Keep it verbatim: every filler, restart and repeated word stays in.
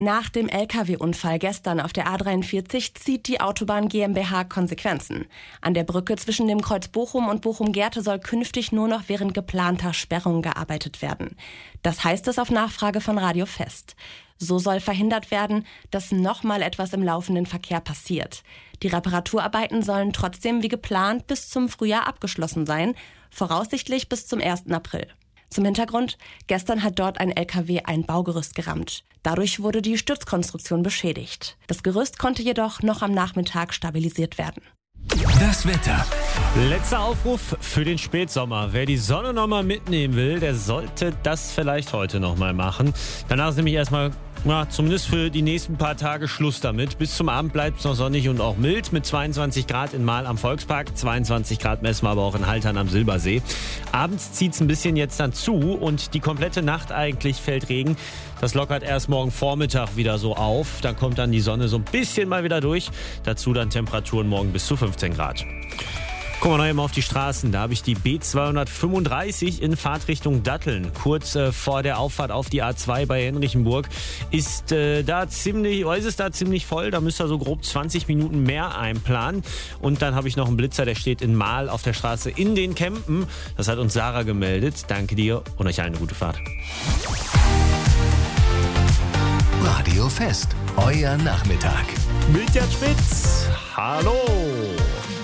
Nach dem L K W-Unfall gestern auf der A dreiundvierzig zieht die Autobahn GmbH Konsequenzen. An der Brücke zwischen dem Kreuz Bochum und Bochum-Gerte soll künftig nur noch während geplanter Sperrung gearbeitet werden. Das heißt es auf Nachfrage von Radio Fest. So soll verhindert werden, dass nochmal etwas im laufenden Verkehr passiert. Die Reparaturarbeiten sollen trotzdem wie geplant bis zum Frühjahr abgeschlossen sein, voraussichtlich bis zum ersten April. Zum Hintergrund, gestern hat dort ein L K W ein Baugerüst gerammt. Dadurch wurde die Stützkonstruktion beschädigt. Das Gerüst konnte jedoch noch am Nachmittag stabilisiert werden. Das Wetter. Letzter Aufruf für den Spätsommer. Wer die Sonne noch mal mitnehmen will, der sollte das vielleicht heute noch mal machen. Danach ist nämlich erstmal, ja, zumindest für die nächsten paar Tage Schluss damit. Bis zum Abend bleibt es noch sonnig und auch mild mit zweiundzwanzig Grad in Mahl am Volkspark. zweiundzwanzig Grad messen wir aber auch in Haltern am Silbersee. Abends zieht es ein bisschen jetzt dann zu und die komplette Nacht eigentlich fällt Regen. Das lockert erst morgen Vormittag wieder so auf. Dann kommt dann die Sonne so ein bisschen mal wieder durch. Dazu dann Temperaturen morgen bis zu fünfzehn Grad. Gucken wir noch einmal auf die Straßen. Da habe ich die B zweihundertfünfunddreißig in Fahrtrichtung Datteln. Kurz äh, vor der Auffahrt auf die A zwei bei Henrichenburg ist, äh, da ziemlich, ist es da ziemlich voll. Da müsst ihr so grob zwanzig Minuten mehr einplanen. Und dann habe ich noch einen Blitzer, der steht in Mahl auf der Straße in den Campen. Das hat uns Sarah gemeldet. Danke dir und euch eine gute Fahrt. Radio Fest, euer Nachmittag. Mit Jan Spitz. Hallo.